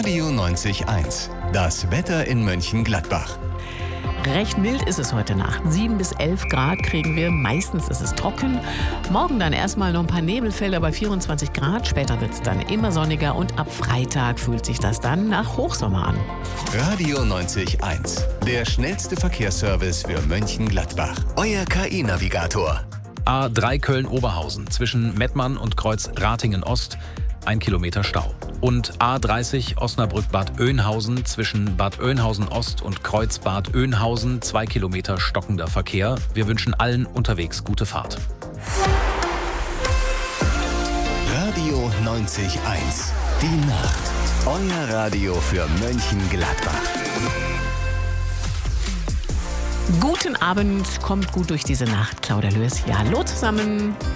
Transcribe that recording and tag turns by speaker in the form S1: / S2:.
S1: Radio 90.1. Das Wetter in Mönchengladbach.
S2: Recht mild ist es heute Nacht. 7 bis 11 Grad kriegen wir. Meistens ist es trocken. Morgen dann erstmal noch ein paar Nebelfelder bei 24 Grad. Später wird es dann immer sonniger und ab Freitag fühlt sich das dann nach Hochsommer an.
S1: Radio 90.1. Der schnellste Verkehrsservice für Mönchengladbach. Euer KI-Navigator.
S3: A3 Köln-Oberhausen zwischen Mettmann und Kreuz Ratingen-Ost. 1 Kilometer Stau. Und A30 Osnabrück-Bad Oeynhausen zwischen Bad Oeynhausen-Ost und Kreuz Bad Oeynhausen 2 Kilometer stockender Verkehr. Wir wünschen allen unterwegs gute Fahrt.
S1: Radio 90.1. Die Nacht. Euer Radio für Mönchengladbach.
S2: Guten Abend, kommt gut durch diese Nacht. Claudia Löß, ja, hallo zusammen.